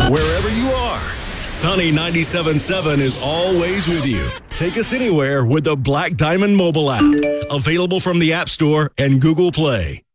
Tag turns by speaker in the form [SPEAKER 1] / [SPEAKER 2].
[SPEAKER 1] Wherever you are, Sunny 97.7 is always with you. Take us anywhere with the Black Diamond mobile app. Available from the App Store and Google Play.